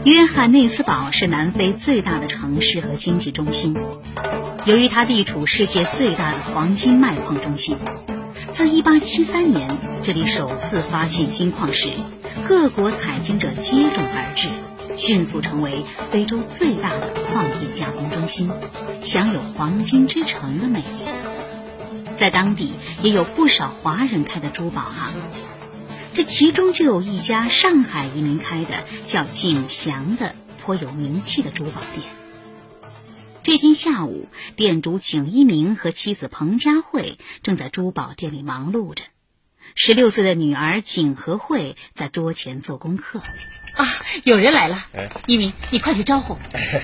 约翰内斯堡是南非最大的城市和经济中心，由于它地处世界最大的黄金脉矿中心，自1873年这里首次发现金矿时，各国采金者接踵而至，迅速成为非洲最大的矿业加工中心，享有黄金之城的美誉。在当地也有不少华人开的珠宝行，这其中就有一家上海移民开的叫景祥的颇有名气的珠宝店。这天下午，店主景一鸣和妻子彭佳慧正在珠宝店里忙碌着，16岁的女儿景和慧在桌前做功课。 啊，有人来了！一鸣，你快去招呼。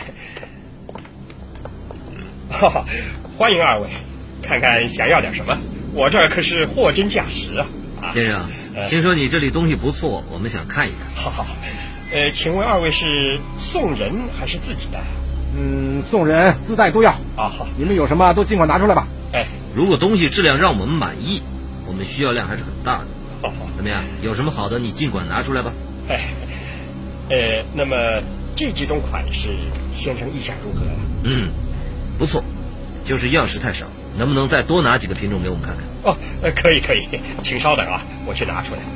哈哈，欢迎二位，看看想要点什么？我这儿可是货真价实啊！ 先生，听说你这里东西不错，我们想看一看。 好好，请问二位是送人还是自己带？ 送人自带都要啊。好， 你们有什么都尽管拿出来吧。 如果东西质量让我们满意，我们需要量还是很大的。 好， 怎么样？有什么好的你尽管拿出来吧。 那么这几种款式，先生意下如何？ 不错，就是样式太少，能不能再多拿几个品种给我们看看？ 可以，请稍等啊，我去拿出来。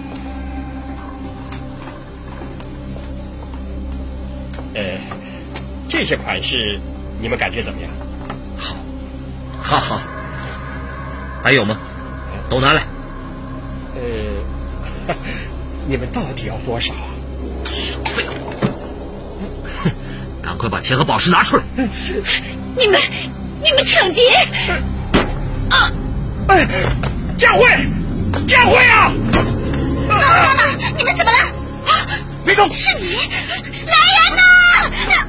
这些款式你们感觉怎么样？ 好，还有吗？都拿来。 你们到底要多少？ 少废话！赶快把钱和宝石拿出来！ 你们抢劫！ 佳慧啊！ 妈妈，你们怎么了？ 别动！ 是你，来人呐！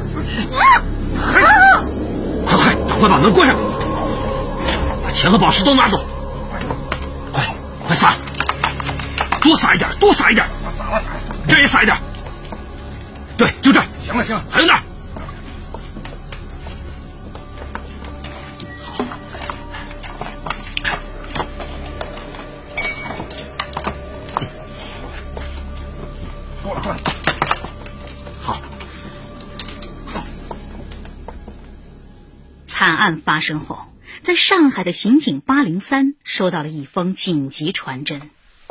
快，赶快把门关上，把钱和宝石都拿走！快撒！多撒一点，这也撒一点。对，就这儿。 行了， 还有那儿。 够了。 好。 惨案发生后，在上海的刑警803收到了一封紧急传真。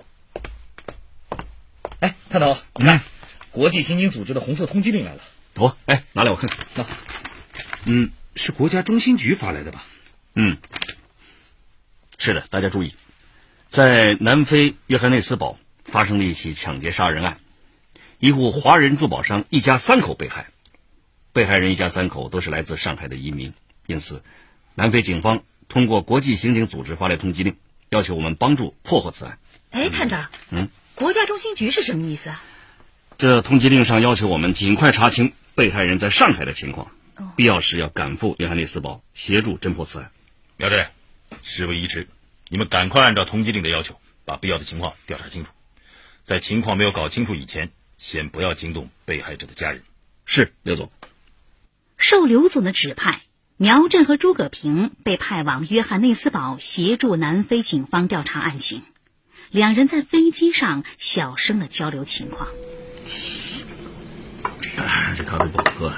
探头，你看，国际刑警组织的红色通缉令来了。 拿来我看看。 是国家中心局发来的吧？ 是的，大家注意，在南非约翰内斯堡发生了一起抢劫杀人案，一户华人珠宝商一家3口被害，被害人一家3口都是来自上海的移民，因此南非警方通过国际刑警组织发来通缉令，要求我们帮助破获此案。 探长，国家中心局是什么意思啊？ 这通缉令上要求我们尽快查清被害人在上海的情况，必要时要赶赴约翰内斯堡协助侦破此案。 苗队，事不宜迟，你们赶快按照通缉令的要求，把必要的情况调查清楚。在情况没有搞清楚以前，先不要惊动被害者的家人。 是，刘总。 受刘总的指派，苗震和诸葛平被派往约翰内斯堡协助南非警方调查案情。两人在飞机上小声的交流情况。 这咖啡不好喝。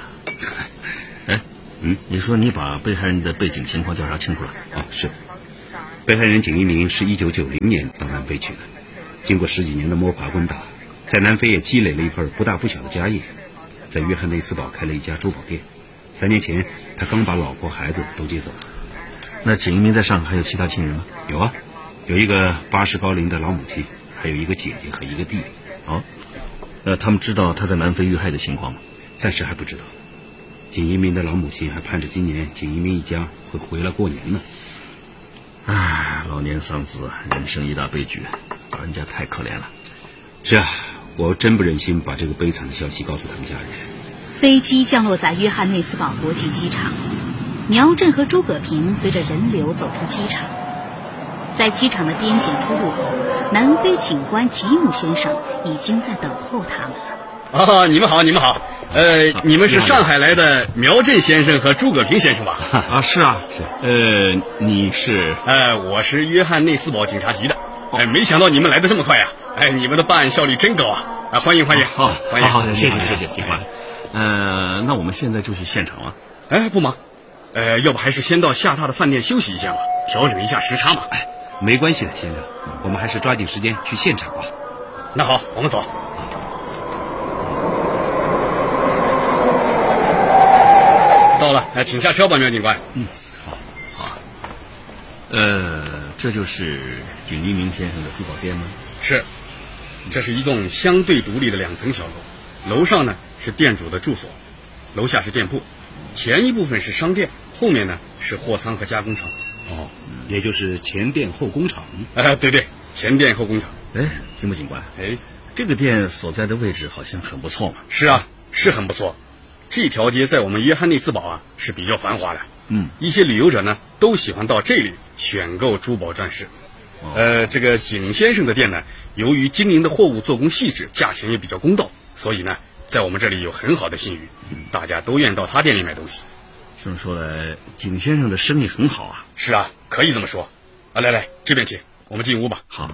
你说你把被害人的背景情况调查清楚了？ 是。被害人景一鸣是1990年到南非去的，经过10几年的摸爬滚打，在南非也积累了一份不大不小的家业，在约翰内斯堡开了一家珠宝店。3年前，他刚把老婆孩子都接走了。 那景一鸣在上海还有其他亲人吗？ 有啊，有一个80高龄的老母亲，还有一个姐姐和一个弟弟。 那他们知道他在南非遇害的情况吗？ 暂时还不知道。景一鸣的老母亲还盼着今年景一鸣一家会回来过年呢。 老年丧子，人生一大悲剧，老人家太可怜了。 是啊，我真不忍心把这个悲惨的消息告诉他们家人。 飞机降落在约翰内斯堡国际机场，苗震和诸葛平随着人流走出机场。在机场的边检出入口，南非警官吉姆先生已经在等候他们了。 你们好。你们是上海来的苗震先生和诸葛平先生吧？ 是。你是？ 我是约翰内斯堡警察局的。没想到你们来的这么快呀！你们的办案效率真高啊！ 啊，欢迎欢迎， 好， 欢迎， 好，谢谢警官。那我们现在就去现场了。 哎，不忙，要不还是先到厦大的饭店休息一下吧，调整一下时差嘛。 哎，没关系的，先生，我们还是抓紧时间去现场吧。 那好，我们走。到了，请下车吧，苗警官。 好。这就是景一鸣先生的珠宝店吗？ 是，这是一栋相对独立的2层小楼，楼上呢是店主的住所，楼下是店铺，前一部分是商店，后面呢是货仓和加工厂。 哦，也就是前店后工厂。 对，前店后工厂。 哎，金木警官，这个店所在的位置好像很不错嘛。 是啊，是很不错。这条街在我们约翰内斯堡啊是比较繁华的。一些旅游者呢都喜欢到这里选购珠宝钻石。这个景先生的店呢，由于经营的货物做工细致，价钱也比较公道，所以呢在我们这里有很好的信誉，大家都愿意到他店里买东西。 这么说来，景先生的生意很好啊。 是啊，可以这么说。来，这边请，我们进屋吧。 好。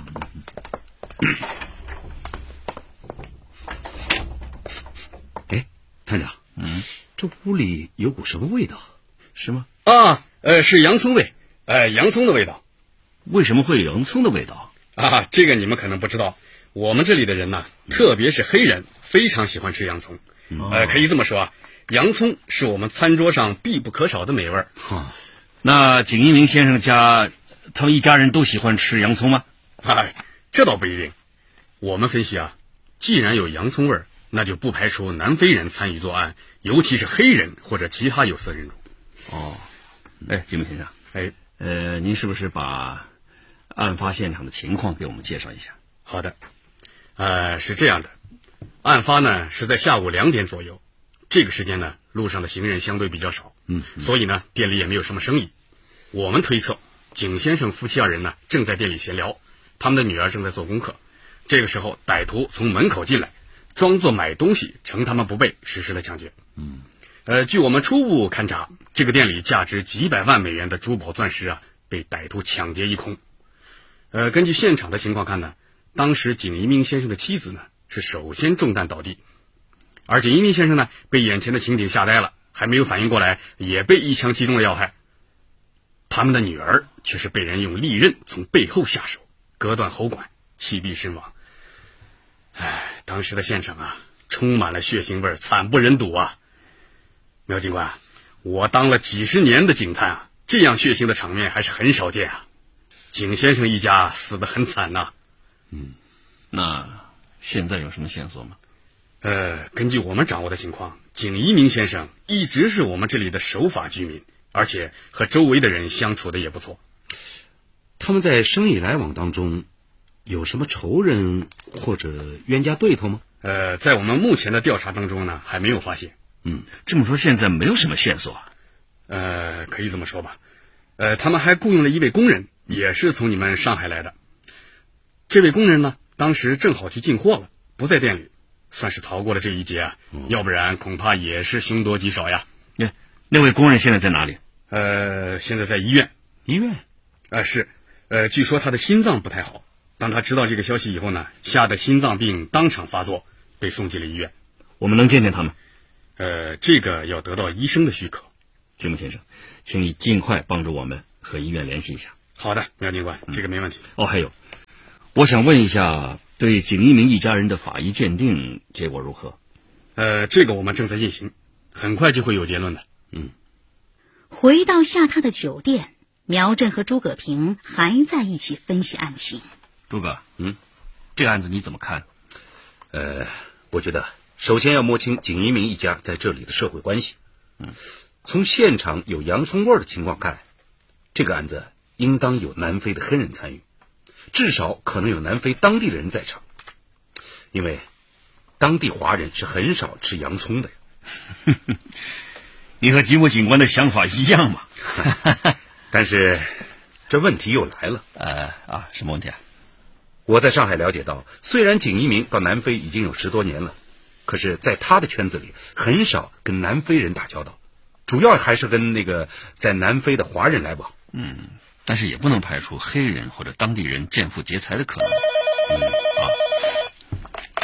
哎，探长，这屋里有股什么味道？ 是吗？ 是洋葱味，洋葱的味道。 为什么会有洋葱的味道啊？这个你们可能不知道，我们这里的人呢，特别是黑人，非常喜欢吃洋葱。可以这么说啊，洋葱是我们餐桌上必不可少的美味。 那景一鸣先生家，他们一家人都喜欢吃洋葱吗？ 这倒不一定。我们分析啊，既然有洋葱味儿，那就不排除南非人参与作案，尤其是黑人或者其他有色人种。 景木先生，您是不是把案发现场的情况给我们介绍一下？ 好的，是这样的，案发呢是在下午2点左右，这个时间呢路上的行人相对比较少，所以呢店里也没有什么生意。我们推测景先生夫妻2人呢正在店里闲聊，他们的女儿正在做功课。这个时候歹徒从门口进来，装作买东西，趁他们不备实施了抢劫。据我们初步勘查，这个店里价值几百万美元的珠宝钻石啊被歹徒抢劫一空。根据现场的情况看呢，当时景一鸣先生的妻子呢是首先中弹倒地，而景一鸣先生呢被眼前的情景吓呆了，还没有反应过来，也被一枪击中了要害。他们的女儿却是被人用利刃从背后下手，割断喉管，气毙身亡。当时的现场啊充满了血腥味，惨不忍睹啊。苗警官，我当了几十年的警探啊，这样血腥的场面还是很少见啊。景先生一家死得很惨呐。 那现在有什么线索吗？ 根据我们掌握的情况，景一鸣先生一直是我们这里的守法居民，而且和周围的人相处的也不错。 他们在生意来往当中有什么仇人或者冤家对头吗？ 在我们目前的调查当中呢，还没有发现。 这么说现在没有什么线索啊？ 可以这么说吧。他们还雇佣了一位工人，也是从你们上海来的。这位工人呢，当时正好去进货了，不在店里，算是逃过了这一劫啊。要不然恐怕也是凶多吉少呀。 那位工人现在在哪里？ 现在在医院。 医院？ 是。据说他的心脏不太好，当他知道这个消息以后呢，吓得心脏病当场发作，被送进了医院。 我们能见见他们？ 这个要得到医生的许可。 景木先生，请你尽快帮助我们和医院联系一下。 好的，苗警官，这个没问题。 还有，我想问一下，对景一鸣一家人的法医鉴定结果如何？ 这个我们正在进行，很快就会有结论的。 回到厦大的酒店，苗震和诸葛平还在一起分析案情。 诸葛，这个案子你怎么看？ 我觉得首先要摸清景一鸣一家在这里的社会关系。从现场有洋葱味的情况看，这个案子应当有南非的黑人参与，至少可能有南非当地的人在场，因为当地华人是很少吃洋葱的呀。 你和吉姆警官的想法一样嘛？ 但是这问题又来了。 什么问题啊？ 我在上海了解到，虽然景一鸣到南非已经有10多年了，可是在他的圈子里很少跟南非人打交道，主要还是跟那个在南非的华人来往。 但是也不能排除黑人或者当地人见富劫财的可能。好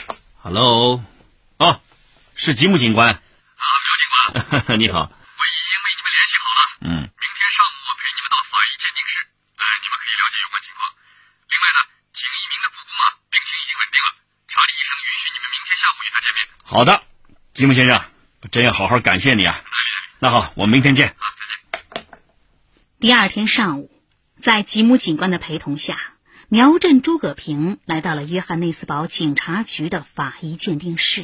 Hello， 哦，是吉姆警官。 苗警官， 你好。 我已经为你们联系好了。明天上午我陪你们到法医鉴定室，你们可以了解有关情况。另外呢，景一鸣的姑姑病情已经稳定了，查理医生允许你们明天下午与他见面。 好的，吉姆先生，我真要好好感谢你啊。那好，我们明天见。 再见。 第二天上午，在吉姆警官的陪同下，苗振、诸葛平来到了约翰内斯堡警察局的法医鉴定室。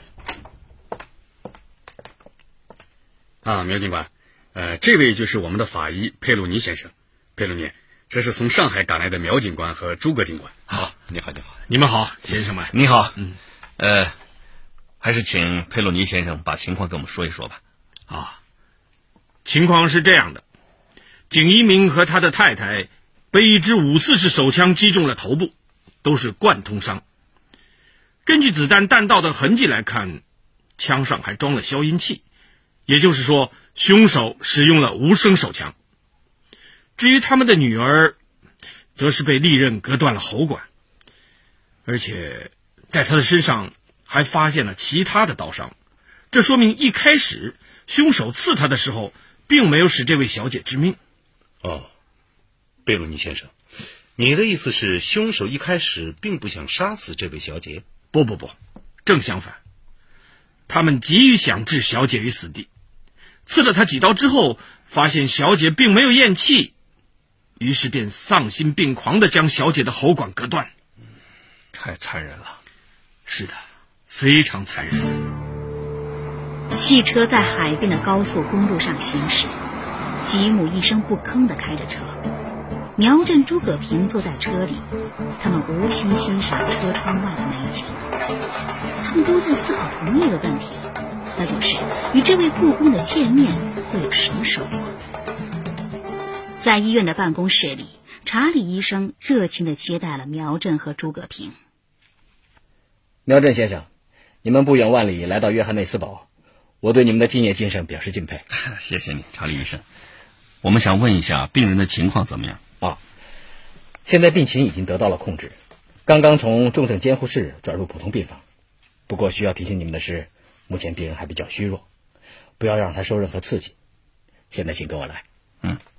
苗警官，这位就是我们的法医佩鲁尼先生。佩鲁尼，这是从上海赶来的苗警官和诸葛警官。 好，你好，你好， 你们好，先生们。 你好。还是请佩鲁尼先生把情况跟我们说一说吧。 情况是这样的，景一鸣和他的太太被一支5.44手枪击中了头部，都是贯通伤。根据子弹弹道的痕迹来看，枪上还装了消音器，也就是说，凶手使用了无声手枪。至于他们的女儿，则是被利刃割断了喉管，而且在她的身上还发现了其他的刀伤，这说明一开始凶手刺她的时候并没有使这位小姐致命。 贝鲁尼先生，你的意思是凶手一开始并不想杀死这位小姐？ 不，正相反，他们急于想置小姐于死地，刺了她几刀之后，发现小姐并没有咽气，于是便丧心病狂地将小姐的喉管割断。 太残忍了。 是的，非常残忍。 汽车在海边的高速公路上行驶，吉姆一声不吭地开着车，苗振、诸葛平坐在车里，他们无心欣赏车窗外的美景，他们都在思考同一个问题，那就是与这位故宫的见面会有什么收获。在医院的办公室里，查理医生热情地接待了苗振和诸葛平。 苗振先生，你们不远万里来到约翰内斯堡，我对你们的敬业精神表示敬佩。谢谢你，查理医生。我们想问一下病人的情况怎么样？现在病情已经得到了控制，刚刚从重症监护室转入普通病房。不过需要提醒你们的是，目前病人还比较虚弱，不要让他受任何刺激。现在请跟我来。